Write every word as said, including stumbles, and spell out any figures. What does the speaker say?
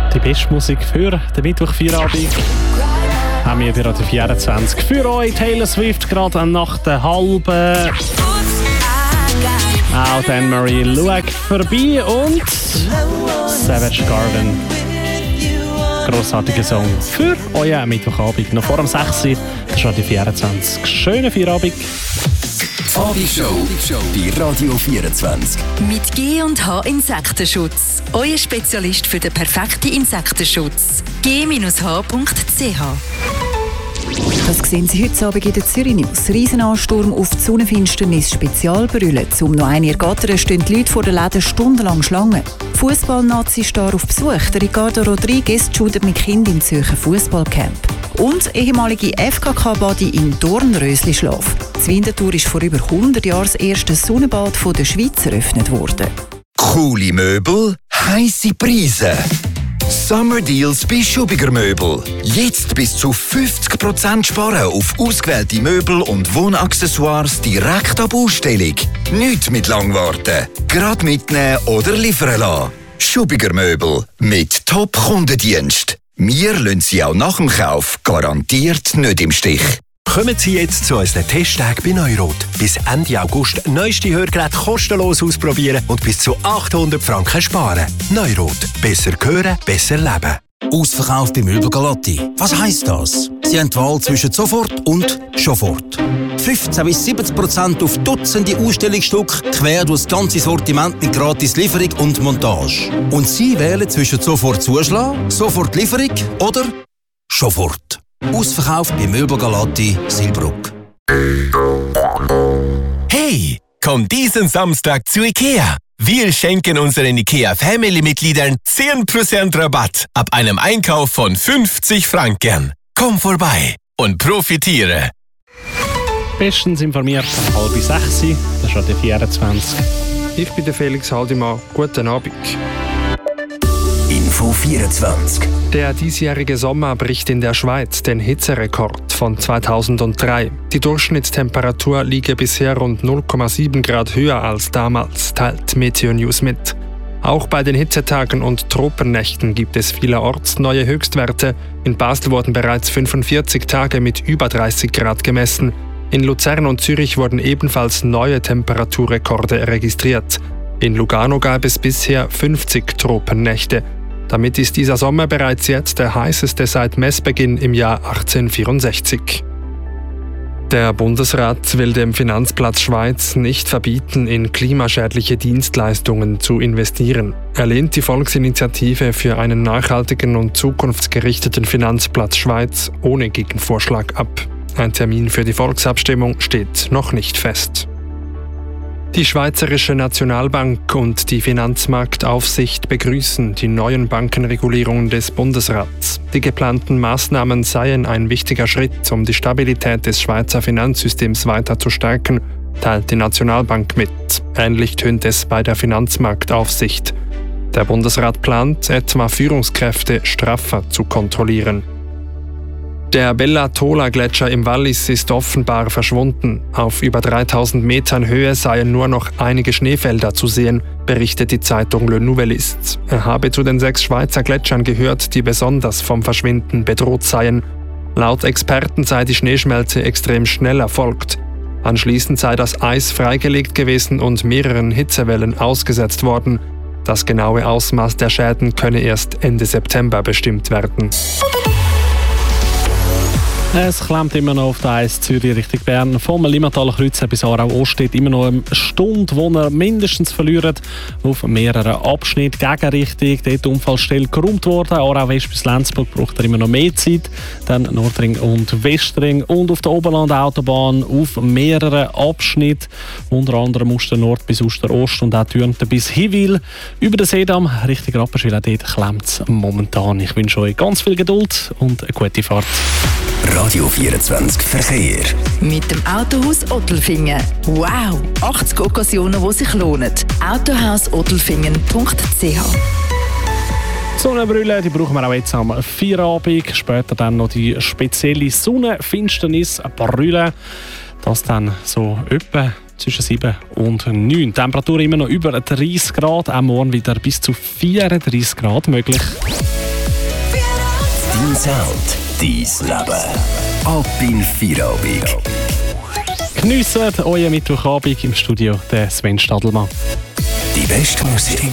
Die beste Musik für den Mittwoch-Feierabend haben wir bei Radio vierundzwanzig. Für euch Taylor Swift gerade nach der halben. Auch dann Marie Luag vorbei und Savage Garden. Grossartiger Song für euren Mittwochabend. Noch vor dem sechs Uhr, das ist Radio vierundzwanzig. Schönen Feierabend. Abishow bei Radio vierundzwanzig. Mit G und H Insektenschutz. Euer Spezialist für den perfekten Insektenschutz. g H punkt c h. Das sehen Sie heute Abend in der Zürich News. Riesenansturm auf die Sonnenfinsternis Spezialbrille. Um noch eine Ergattern stehen die Leute vor den Läden stundenlang Schlangen. Fußball-Nazi-Star auf Besuch. Der Ricardo Rodriguez shootet mit Kindern im Zürcher Fußballcamp. Und ehemalige F K K-Badi in Dornrösli-Schlaf. Das Winterthur ist vor über hundert Jahren das erste Sonnenbad der Schweiz eröffnet worden. Coole Möbel, heisse Preise. Summer Deals bei Schubiger Möbel. Jetzt bis zu fünfzig Prozent sparen auf ausgewählte Möbel und Wohnaccessoires direkt ab Ausstellung. Nicht mit lang warten. Gerade mitnehmen oder liefern lassen. Schubiger Möbel mit Top-Kundendienst. Wir lassen Sie auch nach dem Kauf garantiert nicht im Stich. Kommen Sie jetzt zu unseren Testtagen bei Neurot. Bis Ende August neueste Hörgeräte kostenlos ausprobieren und bis zu achthundert Franken sparen. Neurot. Besser hören, besser leben. Ausverkauf bei Möbel Galatti. Was heisst das? Sie haben die Wahl zwischen sofort und sofort. fünfzehn bis siebzig Prozent auf Dutzende Ausstellungsstücke, quer durch das ganze Sortiment mit gratis Lieferung und Montage. Und Sie wählen zwischen sofort Zuschlag, sofort Lieferung oder sofort. Ausverkauf bei Möbel Galatti, Silbruck. Hey, komm diesen Samstag zu IKEA. Wir schenken unseren IKEA-Family-Mitgliedern zehn Prozent Rabatt ab einem Einkauf von fünfzig Franken. Komm vorbei und profitiere. Bestens informiert um halb sechs. Das ist Radio vierundzwanzig. Ich bin der Felix Haldimann. Guten Abend. Info vierundzwanzig. Der diesjährige Sommer bricht in der Schweiz den Hitzerekord von zweitausenddrei. Die Durchschnittstemperatur liege bisher rund null Komma sieben Grad höher als damals, teilt Meteo News mit. Auch bei den Hitzetagen und Tropennächten gibt es vielerorts neue Höchstwerte. In Basel wurden bereits fünfundvierzig Tage mit über dreißig Grad gemessen. In Luzern und Zürich wurden ebenfalls neue Temperaturrekorde registriert. In Lugano gab es bisher fünfzig Tropennächte. Damit ist dieser Sommer bereits jetzt der heißeste seit Messbeginn im Jahr achtzehnhundertvierundsechzig. Der Bundesrat will dem Finanzplatz Schweiz nicht verbieten, in klimaschädliche Dienstleistungen zu investieren. Er lehnt die Volksinitiative für einen nachhaltigen und zukunftsgerichteten Finanzplatz Schweiz ohne Gegenvorschlag ab. Ein Termin für die Volksabstimmung steht noch nicht fest. Die Schweizerische Nationalbank und die Finanzmarktaufsicht begrüßen die neuen Bankenregulierungen des Bundesrats. Die geplanten Maßnahmen seien ein wichtiger Schritt, um die Stabilität des Schweizer Finanzsystems weiter zu stärken, teilt die Nationalbank mit. Ähnlich tönt es bei der Finanzmarktaufsicht. Der Bundesrat plant, etwa Führungskräfte straffer zu kontrollieren. Der Bella-Tola-Gletscher im Wallis ist offenbar verschwunden. Auf über dreitausend Metern Höhe seien nur noch einige Schneefelder zu sehen, berichtet die Zeitung Le Nouvelliste. Er habe zu den sechs Schweizer Gletschern gehört, die besonders vom Verschwinden bedroht seien. Laut Experten sei die Schneeschmelze extrem schnell erfolgt. Anschließend sei das Eis freigelegt gewesen und mehreren Hitzewellen ausgesetzt worden. Das genaue Ausmaß der Schäden könne erst Ende September bestimmt werden. Es klemmt immer noch auf der eins Zürich Richtung Bern. Vom Limmertaler Kreuz bis Aarau-Ost steht immer noch eine Stunde, wo er mindestens verliert. Auf mehreren Abschnitten Gegenrichtung. Dort Unfallstelle geräumt worden. Aarau-West bis Lenzburg braucht er immer noch mehr Zeit. Dann Nordring und Westring. Und auf der Oberland-Autobahn auf mehreren Abschnitten. Unter anderem Muster Nord bis Oster-Ost und auch Thürnten bis Hiwil. Über den Seedamm Richtung Rapperswil. Auch dort klemmt es momentan. Ich wünsche euch ganz viel Geduld und eine gute Fahrt. Radio vierundzwanzig Verkehr. Mit dem Autohaus Ottelfingen. Wow! achtzig Occasionen, die sich lohnen. autohaus ottelfingen punkt c h. Sonnenbrille, die brauchen wir auch jetzt am Feierabend. Später dann noch die spezielle Sonnenfinsternisbrille. Das dann so etwa zwischen sieben und neun. Temperatur immer noch über dreißig Grad. Auch morgen wieder bis zu vierunddreißig Grad möglich. Dein Sound, dein Leben. Ab in Feierabend. Geniessen euren Mittwochabend im Studio, der Sven Stadelmann. Die beste Musik